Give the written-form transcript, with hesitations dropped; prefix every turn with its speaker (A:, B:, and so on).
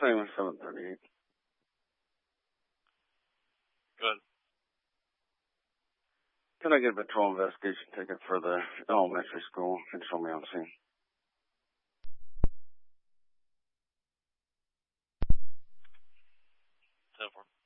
A: Same as 738.
B: Good.
A: Can I get a patrol investigation ticket for the elementary school? Can show me on scene.
B: So far.